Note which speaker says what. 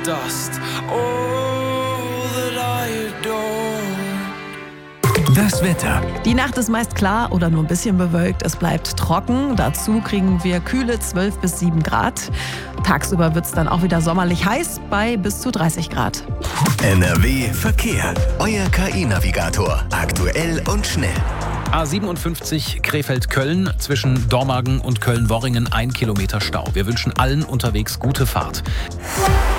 Speaker 1: dust. All that I adore.
Speaker 2: Das Wetter.
Speaker 3: Die Nacht ist meist klar oder nur ein bisschen bewölkt. Es bleibt trocken. Dazu kriegen wir kühle 12 bis 7 Grad. Tagsüber wird es dann auch wieder sommerlich heiß bei bis zu 30 Grad.
Speaker 2: NRW Verkehr. Euer KI-Navigator. Aktuell und schnell.
Speaker 4: A57 Krefeld-Köln, zwischen Dormagen und Köln-Worringen 1 Kilometer Stau. Wir wünschen allen unterwegs gute Fahrt.